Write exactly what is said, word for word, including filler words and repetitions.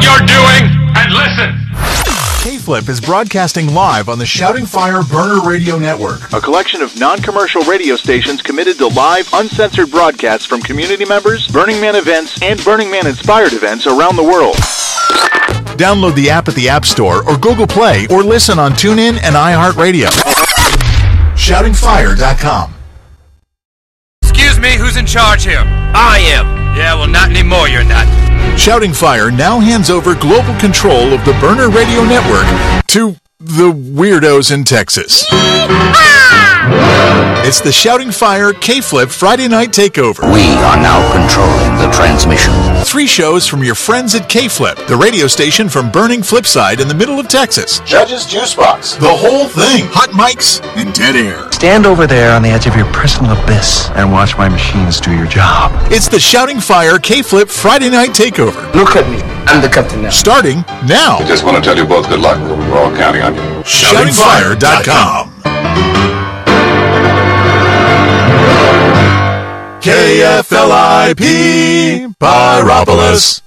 what you're doing and listen. K-Flip is broadcasting live on the Shouting Fire Burner Radio Network, a collection of non-commercial radio stations committed to live, uncensored broadcasts from community members, Burning Man events, and Burning Man-inspired events around the world. Download the app at the App Store or Google Play, or listen on TuneIn and iHeartRadio. shouting fire dot com. Excuse me, who's in charge here? I am. Yeah, well, not anymore, you're not. Shouting Fire now hands over global control of the Burner Radio Network to the weirdos in Texas. It's the Shouting Fire K-Flip Friday Night Takeover. We are now controlling the transmission. Three shows from your friends at K-Flip, the radio station from burning Flipside in the middle of Texas. Judge's Juice Box, the whole thing, hot mics, and dead air. Stand over there on the edge of your personal abyss and watch my machines do your job. It's the Shouting Fire K-Flip Friday Night Takeover. Look at me. I'm the captain now. Starting now. I just want to tell you both good luck. We're all counting on you. shouting fire dot com. K F L I P Pyropolis.